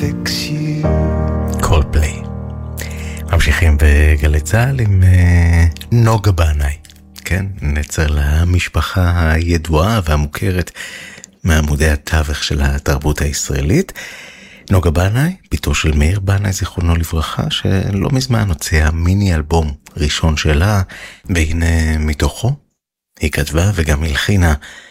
fix you. קולפליי. ממשיכים בגלי צהל עם נוגה בנאי. כן, נצר למשפחה הידועה והמוכרת מעמודי התווך של התרבות הישראלית. נוגה בנאי, ביתו של מאיר בנאי זיכרונו לברכה, שלא מזמן הוציאה מיני אלבום ראשון שלה, והנה מתוכו היא כתבה וגם הלחינה